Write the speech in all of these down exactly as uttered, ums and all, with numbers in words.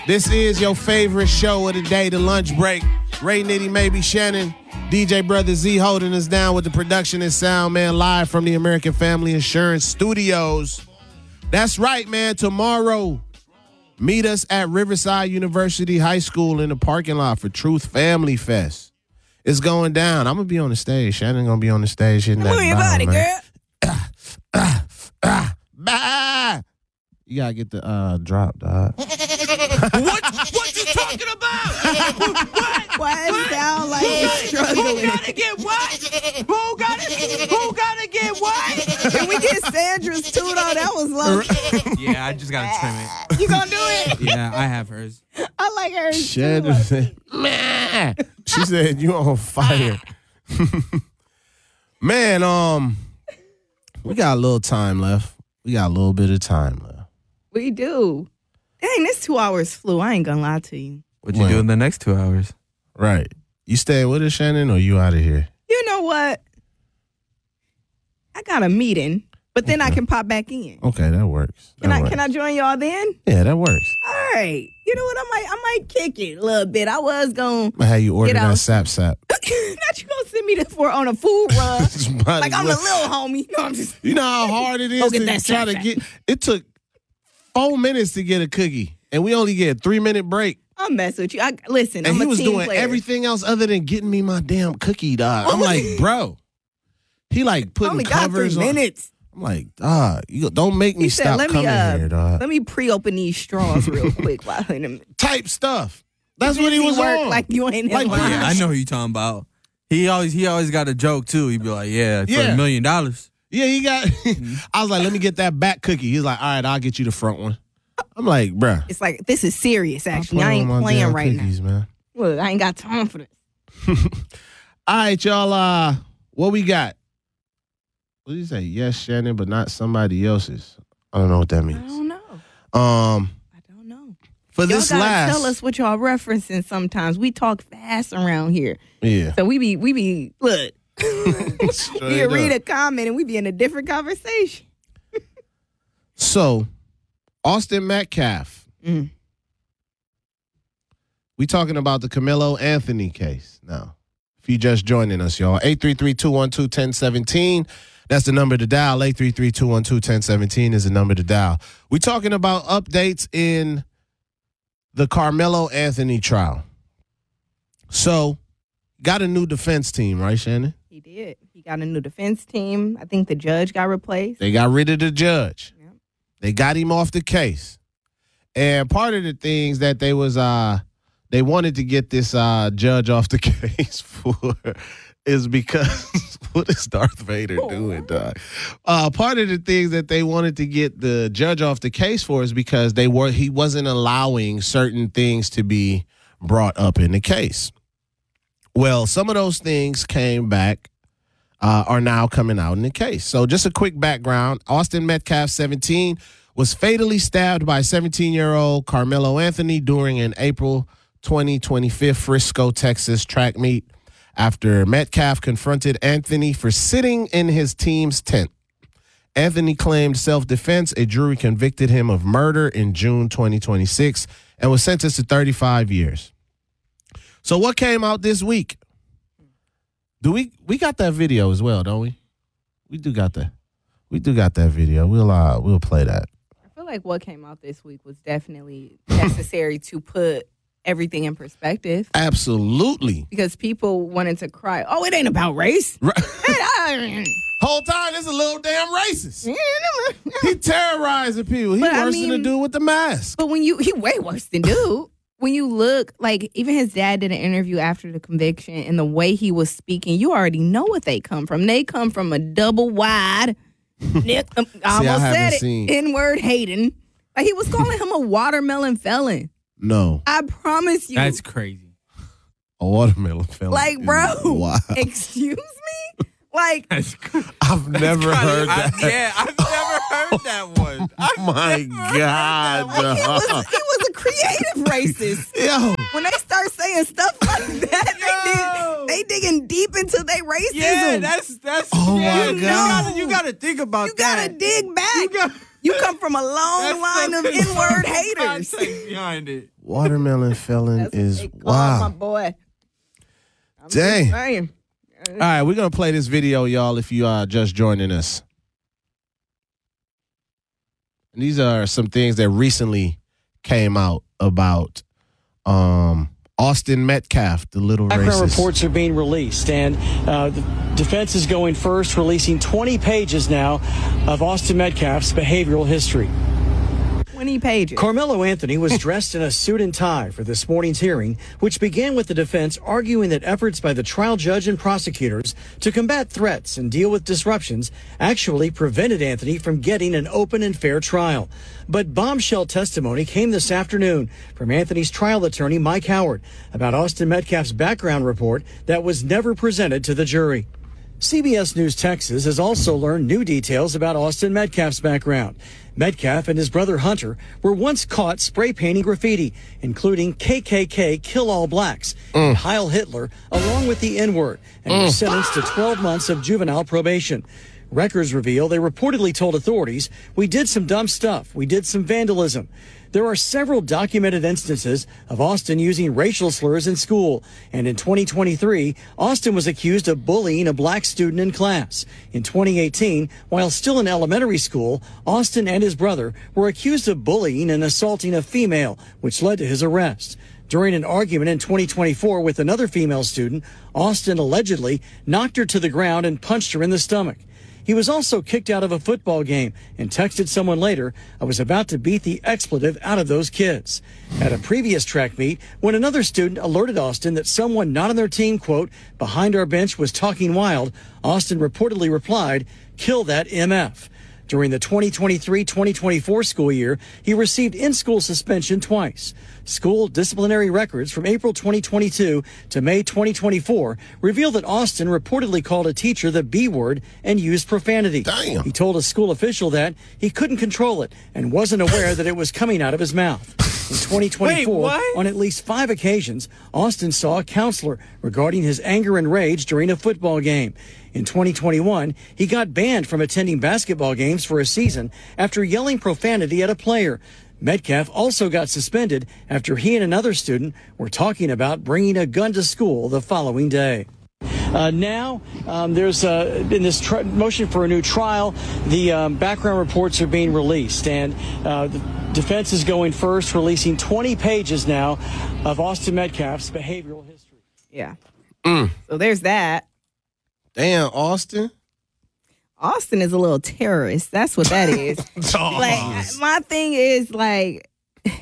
This is your favorite show of the day, The Lunch Break. Ray Nitty, Maybe Shannon, D J Brother Z holding us down with the production and sound, man, live from the American Family Insurance Studios. That's right, man. Tomorrow, meet us at Riverside University High School in the parking lot for Truth Family Fest. It's going down. I'm going to be on the stage. Shannon going to be on the stage. Hitting Move your body, girl. Ah, ah, ah, bah. You got to get the uh, drop, dog. what? What you talking about? What? Why it sound like Who you're got- struggling? Who gotta get what? Who gotta, who gotta get what? Can we get Sandra's too, though? That was low. Yeah, I just gotta trim it. You gonna do it? Yeah, I have hers. I like her. Shannon too. said, "Meh." She said, you on fire. Man, um, we got a little time left. We got a little bit of time left. We do. Dang, this two hours flew. I ain't gonna lie to you. What you Well. do in the next two hours? Right. You staying with us, Shannon, or you out of here? You know what? I got a meeting, but then I can pop back in. Okay, that works. That Can I works. can I join y'all then? Yeah, that works. All right. You know what? I might I might kick it a little bit. I was gonna I had you order Get that out. sap sap. not you gonna send me this for on a food run. Like I'm the little homie. No, I'm just You know how hard it is Go get to that try sap to sap. get. It took four minutes to get a cookie, and we only get a three minute break. I'm messing with you. I listen. And I'm he a was team doing player. everything else other than getting me my damn cookie, dog. I'm like, bro. He like I putting only got three covers on. minutes. I'm like, dog, you don't make me He said, stop "Let me coming uh, here, dog. let me pre-open these straws real quick while in them." Type stuff. That's what he was work on. like you ain't Like, in Oh, line. yeah, I know who you talking about. He always he always got a joke too. He'd be like, "Yeah, for Yeah. a million dollars." Yeah, he got. Mm-hmm. I was like, let me get that back cookie. He's like, all right, I'll get you the front one. I'm like, bruh. It's like this is serious. Actually, I playing ain't with my playing damn right cookies, now. man. Look, I ain't got time for this. All right, y'all. Uh, what we got? What do you say? Yes, Shannon, but not somebody else's. I don't know what that I means. don't know. Um, I don't know. for Y'all this gotta last, tell us what y'all referencing. Sometimes we talk fast around here, yeah. so we be we be look. we Straight can read up. a comment and we be in a different conversation. So, Austin Metcalf. Mm. We talking about the Carmelo Anthony case now. If you just joining us, y'all, eight three three, two one two, one zero one seven. That's the number to dial. eight three three, two one two, one zero one seven is the number to dial. We talking about updates in the Carmelo Anthony trial. So, got a new defense team, right, Shannon? He did. He got a new defense team. I think the judge got replaced. They got rid of the judge. Yep. They got him off the case. And part of the things that they was uh they wanted to get this uh judge off the case for is because what is Darth Vader doing, dog? Uh part of the things that they wanted to get the judge off the case for is because they were he wasn't allowing certain things to be brought up in the case. Well, some of those things came back, uh, are now coming out in the case. So just a quick background. Austin Metcalf, seventeen, was fatally stabbed by seventeen-year-old Carmelo Anthony during an April twenty twenty-five Frisco, Texas track meet after Metcalf confronted Anthony for sitting in his team's tent. Anthony claimed self-defense. A jury convicted him of murder in June twenty twenty-six and was sentenced to thirty-five years. So what came out this week? Do we we got that video as well, don't we? We do got that. We do got that video. We'll uh we'll play that. I feel like what came out this week was definitely necessary to put everything in perspective Absolutely. because people wanted to cry. Oh, it ain't about race. Right. Whole time it's a little damn racist. He terrorizing people. He But I worse than the mean- dude with the mask. But when you, he way worse than dude. When you look, like, even his dad did an interview after the conviction, and the way he was speaking, you already know what they come from. They come from a double wide, Nick, um, I I almost haven't said it, seen- N-word Hayden. Like, he was calling him a watermelon felon. No. I promise you. That's crazy. A watermelon felon. like, bro, Wow. excuse me? Like, That's crazy. I've never heard I- that. yeah, I've never heard that one. I've My never heard God. that one. he was, he was a creative racist. Yo. When they start saying stuff like that, Yo. they, dig, they digging deep into their racism. Yeah, that's that's. Oh yeah, my you God. Gotta, you gotta think about you that. gotta dig back. You got- You come from a long line of N-word haters. behind it. Watermelon felon That's what is they call my wow. boy. I'm Dang. just saying. All right, we're gonna play this video, y'all. If you are just joining us, and these are some things that recently came out about um, Austin Metcalf, the little Background racist. reports are being released, and uh, the defense is going first, releasing twenty pages now of Austin Metcalf's behavioral history. twenty pages. Carmelo Anthony was dressed in a suit and tie for this morning's hearing, which began with the defense arguing that efforts by the trial judge and prosecutors to combat threats and deal with disruptions actually prevented Anthony from getting an open and fair trial. But bombshell testimony came this afternoon from Anthony's trial attorney, Mike Howard, about Austin Metcalf's background report that was never presented to the jury. C B S News Texas has also learned new details about Austin Metcalf's background. Metcalf and his brother Hunter were once caught spray painting graffiti, including K K K Kill All Blacks and Heil Hitler, along with the N-word, and were sentenced to twelve months of juvenile probation. Records reveal they reportedly told authorities, "We did some dumb stuff. We did some vandalism." There are several documented instances of Austin using racial slurs in school. And in twenty twenty-three, Austin was accused of bullying a black student in class. In twenty eighteen, while still in elementary school, Austin and his brother were accused of bullying and assaulting a female, which led to his arrest. During an argument in twenty twenty-four with another female student, Austin allegedly knocked her to the ground and punched her in the stomach. He was also kicked out of a football game and texted someone later, "I was about to beat the expletive out of those kids." At a previous track meet, when another student alerted Austin that someone not on their team, quote, "behind our bench was talking wild," Austin reportedly replied, "Kill that M F." During the twenty twenty-three twenty twenty-four school year, he received in-school suspension twice. School disciplinary records from April twenty twenty-two to May twenty twenty-four reveal that Austin reportedly called a teacher the B word and used profanity. Damn. He told a school official that he couldn't control it and wasn't aware that it was coming out of his mouth. In twenty twenty-four, Wait, what? on at least five occasions, Austin saw a counselor regarding his anger and rage during a football game. In twenty twenty-one, he got banned from attending basketball games for a season after yelling profanity at a player. Metcalf also got suspended after he and another student were talking about bringing a gun to school the following day. Uh, now, um, there's uh, in this tr- motion for a new trial, the um, background reports are being released, and uh, the defense is going first, releasing twenty pages now of Austin Metcalf's behavioral history. Yeah. Mm. So there's that. Damn, Austin. Austin is a little terrorist. That's what that is. Like, my thing is, like,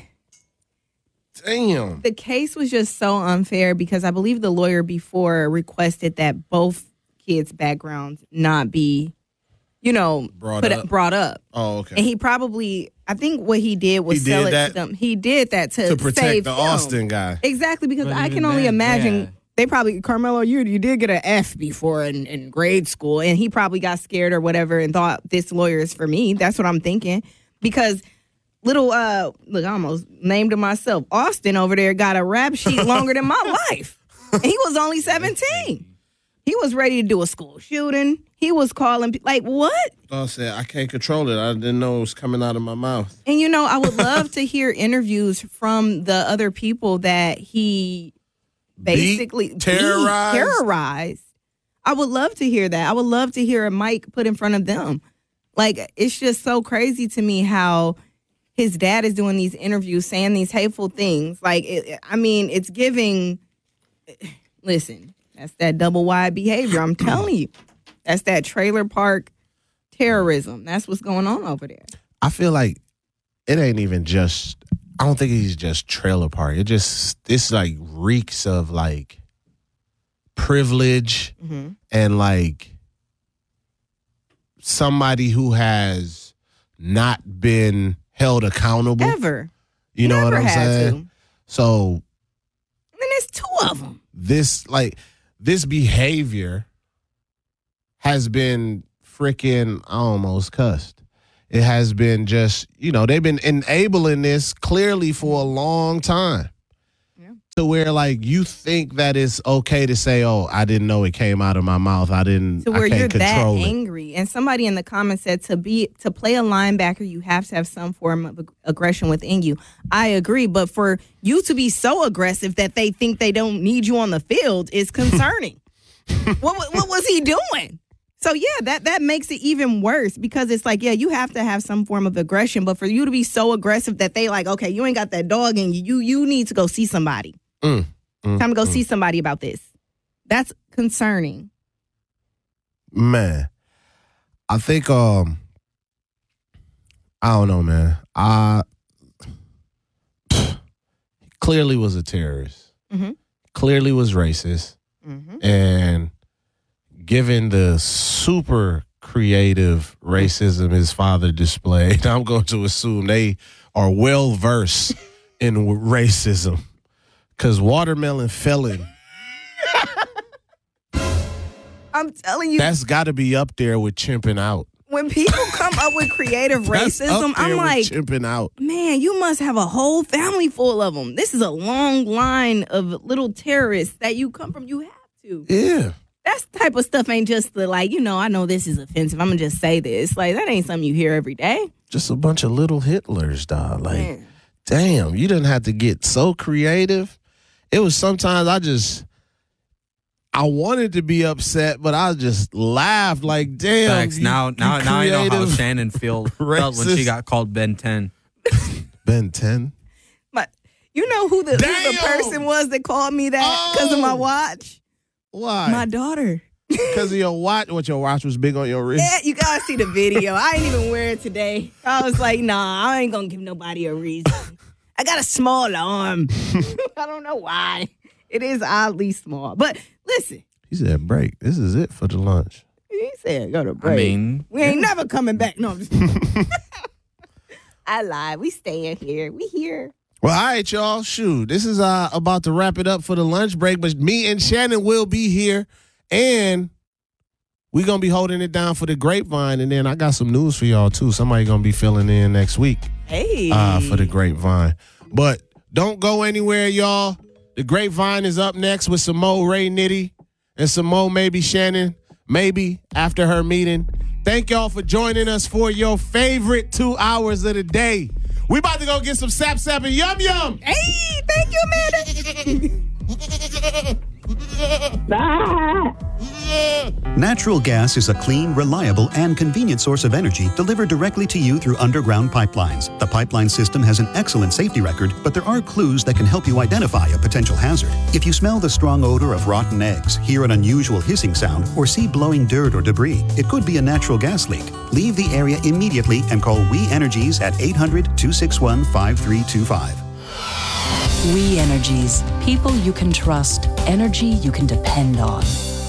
Damn. the case was just so unfair because I believe the lawyer before requested that both kids' backgrounds not be, you know, Brought put up. brought up. Oh, okay. And he probably, I think what he did was He sell did it that to them. He did that to, to protect save the him. Austin guy. Exactly, because But I even can only then, imagine yeah. they probably, Carmelo, you you did get an F before in, in grade school, and he probably got scared or whatever and thought this lawyer is for me. That's what I'm thinking. Because little, uh, look, I almost named him myself. Austin over there got a rap sheet longer than my life. And he was only seventeen. He was ready to do a school shooting. He was calling, pe- like, what? I said, I can't control it. I didn't know it was coming out of my mouth. And, you know, I would love to hear interviews from the other people that he basically beat, terrorized. terrorized. I would love to hear that. I would love to hear a mic put in front of them. Like, it's just so crazy to me how his dad is doing these interviews, saying these hateful things. Like, it, I mean, it's giving, listen, that's that double wide behavior. I'm telling you. That's that trailer park terrorism. That's what's going on over there. I feel like it ain't even just, I don't think he's just trailer park. It just, it's like reeks of like privilege Mm-hmm. and like somebody who has not been held accountable. Ever. You know Never what I'm had saying? to. And So then there's two of them. this, like, this behavior has been freaking, I almost cussed. It has been just, you know, they've been enabling this clearly for a long time. Yeah. to where like you think that it's okay to say, "Oh, I didn't know it came out of my mouth. I didn't." To where I can't you're that control it. angry. And somebody in the comments said to be to play a linebacker, you have to have some form of ag- aggression within you. I agree, but for you to be so aggressive that they think they don't need you on the field is concerning. what wa- what was he doing? So yeah, that that makes it even worse because it's like, yeah, you have to have some form of aggression, but for you to be so aggressive that they like, okay, you ain't got that dog in you. You you need to go see somebody. Mm, mm, Time to go mm. see somebody about this. That's concerning. Man, I think um, I don't know, man. I clearly was a terrorist. Mm-hmm. Clearly was racist, Mm-hmm. and given the super creative racism his father displayed, I'm going to assume they are well versed in racism. Because watermelon felon, I'm telling you, that's got to be up there with chimping out. when people come up with creative That's racism, up there I'm with like, chimping out. man, you must have a whole family full of them. This is a long line of little terrorists that you come from. You have to. Yeah. That type of stuff ain't just the like, you know, I know this is offensive. I'm going to just say this. Like, that ain't something you hear every day. Just a bunch of little Hitlers, dog. Like, Man. damn, you didn't have to get so creative. It was sometimes I just, I wanted to be upset, but I just laughed like, damn. Facts. you- Now, you now, now I know how creative. Shannon feel, felt when Racist. she got called Ben ten. Ben ten. But you know who the, who the Damn. person was that called me that because of my Oh. watch? Why? My daughter. Because of your watch. What, your watch was big on your wrist? Yeah, you gotta see the video. I ain't even wear it today. I was like, nah, I ain't gonna give nobody a reason. I got a small arm. I don't know why. It is oddly small. But listen, He said, break. This is it for the lunch. he said go to break. I mean, we ain't never coming back. No, I'm just I lied. We staying here. We here. Well, all right, y'all. Shoot, this is uh, about to wrap it up for the lunch break, but me and Shannon will be here, and we're going to be holding it down for the grapevine, and then I got some news for y'all, too. Somebody going to be filling in next week Hey. uh, for the grapevine. But don't go anywhere, y'all. The grapevine is up next with some more Ray Nitty and some more maybe Shannon, maybe after her meeting. Thank y'all for joining us for your favorite two hours of the day. We about to go get some sap sap and yum yum. Hey, thank you, Amanda. Natural gas is a clean, reliable, and convenient source of energy delivered directly to you through underground pipelines. The pipeline system has an excellent safety record, but there are clues that can help you identify a potential hazard. If you smell the strong odor of rotten eggs, hear an unusual hissing sound, or see blowing dirt or debris, it could be a natural gas leak. Leave the area immediately and call We Energies at eight hundred, two six one, five three two five. We Energies. People you can trust. Energy you can depend on.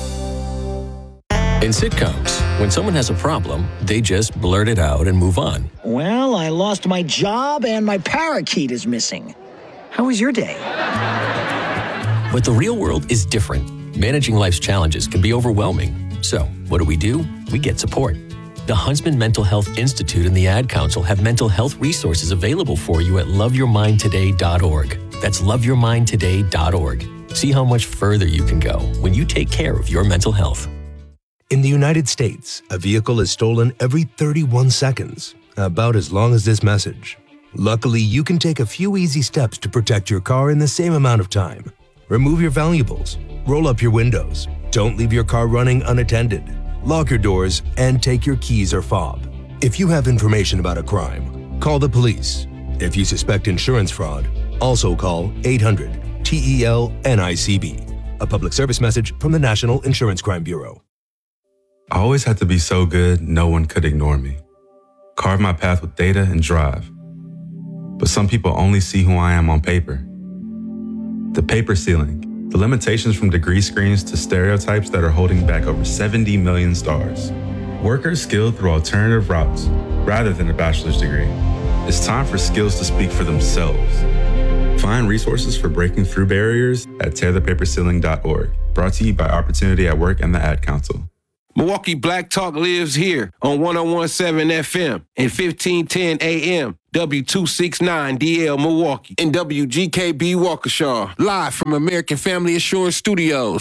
In sitcoms, when someone has a problem, they just blurt it out and move on. Well, I lost my job and my parakeet is missing. How was your day? But the real world is different. Managing life's challenges can be overwhelming. So, what do we do? We get support. The Huntsman Mental Health Institute and the Ad Council have mental health resources available for you at love your mind today dot org. That's love your mind today dot org. See how much further you can go when you take care of your mental health. In the United States, a vehicle is stolen every thirty-one seconds, about as long as this message. Luckily, you can take a few easy steps to protect your car in the same amount of time. Remove your valuables, roll up your windows, don't leave your car running unattended, lock your doors, and take your keys or fob. If you have information about a crime, call the police. If you suspect insurance fraud, also call eight hundred T E L N I C B. A public service message from the National Insurance Crime Bureau. I always had to be so good, no one could ignore me. Carve my path with data and drive. But some people only see who I am on paper. The paper ceiling, the limitations from degree screens to stereotypes that are holding back over seventy million stars. Workers skilled through alternative routes, rather than a bachelor's degree. It's time for skills to speak for themselves. Find resources for breaking through barriers at tear the paper ceiling dot org. Brought to you by Opportunity at Work and the Ad Council. Milwaukee Black Talk lives here on one oh one point seven F M and fifteen ten A M. W two sixty-nine D L Milwaukee, and W G K B Waukesha, live from American Family Assurance Studios.